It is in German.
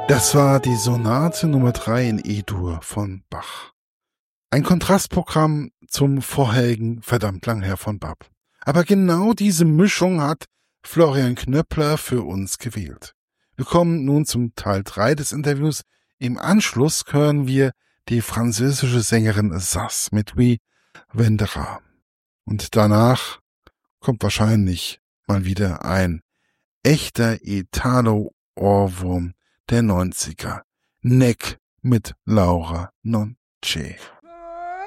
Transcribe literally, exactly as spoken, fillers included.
Das war die Sonate Nummer drei in E-Dur von Bach. Ein Kontrastprogramm zum vorherigen verdammt lang her von Bab. Aber genau diese Mischung hat Florian Knöppler für uns gewählt. Wir kommen nun zum Teil drei des Interviews. Im Anschluss hören wir die französische Sängerin Sass mit Oui Vendra. Und danach kommt wahrscheinlich mal wieder ein echter Italo-Ohrwurm der neunziger. Neck mit Laura Non c'è.